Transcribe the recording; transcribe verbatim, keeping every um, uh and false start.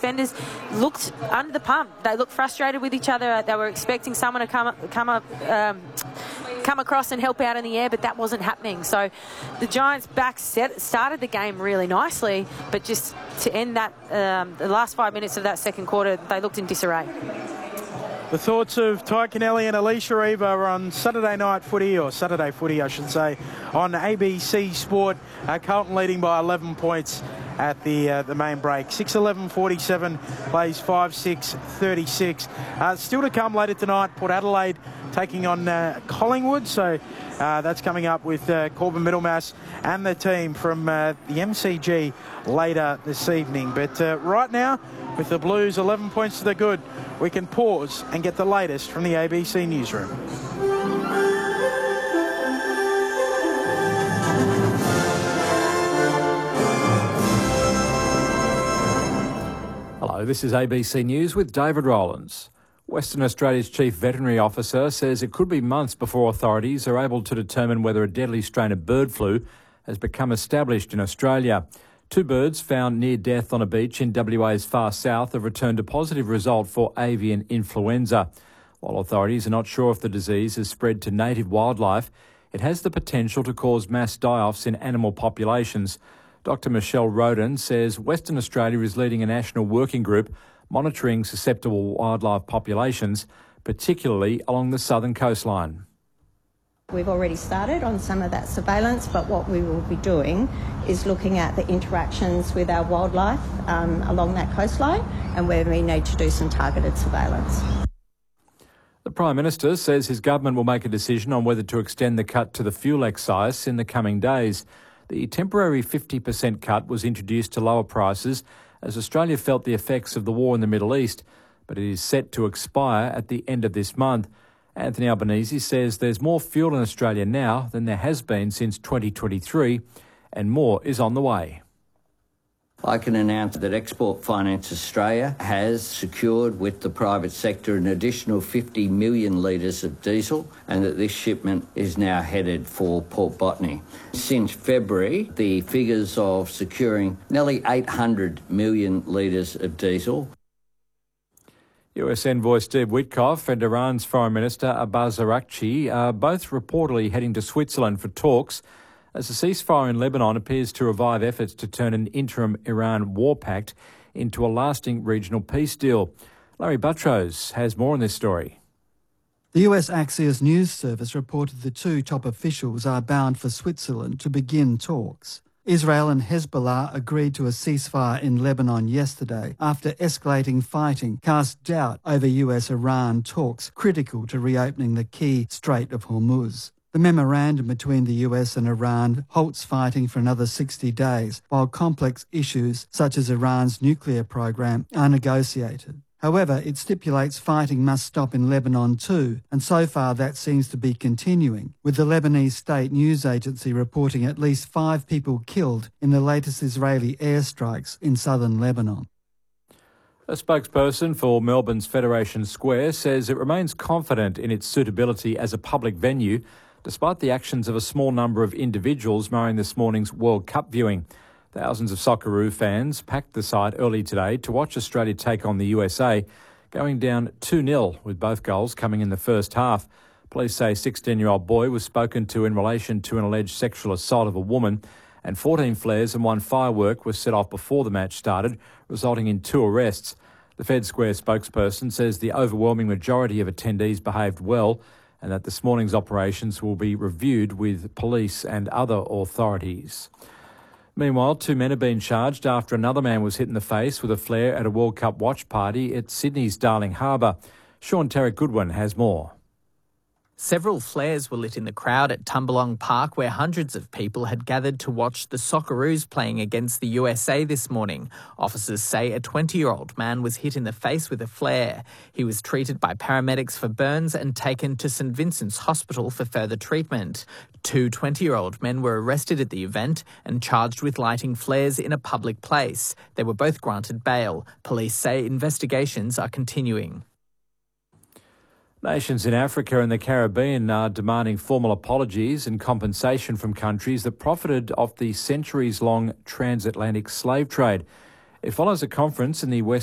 defenders looked under the pump. They looked frustrated with each other. They were expecting someone to come up, come up, um, come across and help out in the air, but that wasn't happening. So the Giants back set, started the game really nicely, but just to end that, um, the last five minutes of that second quarter, they looked in disarray. The thoughts of Ty Kennelly and Alicia Eva on Saturday night footy, or Saturday footy, I should say, on A B C Sport. Uh, Carlton leading by eleven points at the uh, the main break. six eleven forty-seven plays five six thirty-six. Uh, still to come later tonight, Port Adelaide taking on uh, Collingwood. So uh, that's coming up with uh, Corbin Middlemass and the team from uh, the M C G later this evening. But uh, right now, with the Blues eleven points to the good, we can pause and get the latest from the A B C newsroom. Hello, this is A B C News with David Rowlands. Western Australia's Chief Veterinary Officer says it could be months before authorities are able to determine whether a deadly strain of bird flu has become established in Australia. Two birds found near death on a beach in W A's far south have returned a positive result for avian influenza. While authorities are not sure if the disease has spread to native wildlife, it has the potential to cause mass die-offs in animal populations. Doctor Michelle Roden says Western Australia is leading a national working group monitoring susceptible wildlife populations, particularly along the southern coastline. We've already started on some of that surveillance, but what we will be doing is looking at the interactions with our wildlife um, along that coastline and where we need to do some targeted surveillance. The Prime Minister says his government will make a decision on whether to extend the cut to the fuel excise in the coming days. The temporary fifty percent cut was introduced to lower prices as Australia felt the effects of the war in the Middle East, but it is set to expire at the end of this month. Anthony Albanese says there's more fuel in Australia now than there has been since twenty twenty-three, and more is on the way. I can announce that Export Finance Australia has secured with the private sector an additional fifty million litres of diesel, and that this shipment is now headed for Port Botany. Since February, the figures of securing nearly eight hundred million litres of diesel. U S Envoy Steve Witkoff and Iran's Foreign Minister Abbas Araghchi are both reportedly heading to Switzerland for talks as the ceasefire in Lebanon appears to revive efforts to turn an interim Iran war pact into a lasting regional peace deal. Larry Buttrose has more on this story. The U S Axios News Service reported the two top officials are bound for Switzerland to begin talks. Israel and Hezbollah agreed to a ceasefire in Lebanon yesterday after escalating fighting cast doubt over U S-Iran talks critical to reopening the key Strait of Hormuz. The memorandum between the U S and Iran halts fighting for another sixty days, while complex issues such as Iran's nuclear program are negotiated. However, it stipulates fighting must stop in Lebanon too, and so far that seems to be continuing, with the Lebanese state news agency reporting at least five people killed in the latest Israeli airstrikes in southern Lebanon. A spokesperson for Melbourne's Federation Square says it remains confident in its suitability as a public venue, despite the actions of a small number of individuals marring this morning's World Cup viewing. Thousands of Socceroo fans packed the site early today to watch Australia take on the U S A, going down two nil, with both goals coming in the first half. Police say a sixteen-year-old boy was spoken to in relation to an alleged sexual assault of a woman, and fourteen flares and one firework was set off before the match started, resulting in two arrests. The Fed Square spokesperson says the overwhelming majority of attendees behaved well, and that this morning's operations will be reviewed with police and other authorities. Meanwhile, two men have been charged after another man was hit in the face with a flare at a World Cup watch party at Sydney's Darling Harbour. Sean Terrick-Goodwin has more. Several flares were lit in the crowd at Tumbalong Park, where hundreds of people had gathered to watch the Socceroos playing against the U S A this morning. Officers say a twenty-year-old man was hit in the face with a flare. He was treated by paramedics for burns and taken to St Vincent's Hospital for further treatment. Two twenty-year-old men were arrested at the event and charged with lighting flares in a public place. They were both granted bail. Police say investigations are continuing. Nations in Africa and the Caribbean are demanding formal apologies and compensation from countries that profited off the centuries-long transatlantic slave trade. It follows a conference in the West